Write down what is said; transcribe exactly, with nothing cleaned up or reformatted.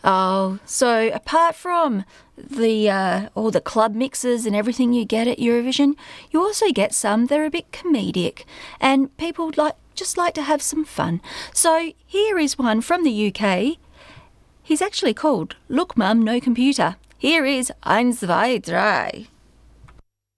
Oh, so apart from the uh, all the club mixes and everything you get at Eurovision, you also get some that are a bit comedic, and people like just like to have some fun. So here is one from the U K. He's actually called Look Mum, No Computer. Here is Eins, zwei, drei.